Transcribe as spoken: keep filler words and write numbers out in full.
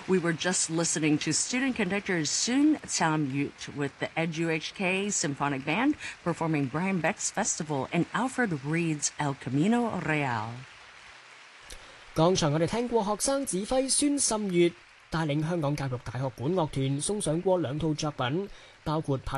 We were just listening to student conductor Sun Sam-Yut with the EduHK Symphonic Band performing Brian Beck's Festival and Alfred Reed's El Camino Real. 剛才我哋聽過學生指揮孫心月帶領香港教育大學管樂團送上過兩套作品，包括拍